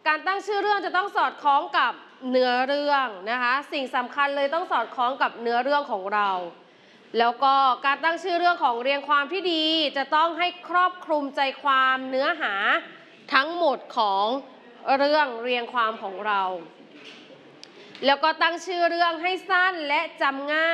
การตั้งชื่อเรื่องจะต้องสอดคล้องกับเนื้อเรื่องนะคะสิ่งสำคัญเลยต้องสอดคล้องกับเนื้อเรื่องของเราแล้วก็การตั้งชื่อเรื่องของเรียงความที่ดีจะต้องให้ครอบคลุมใจความเนื้อหาทั้งหมดของเรื่องเรียงความของเราแล้วก็ตั้งชื่อเรื่องให้สั้นและจำง่าย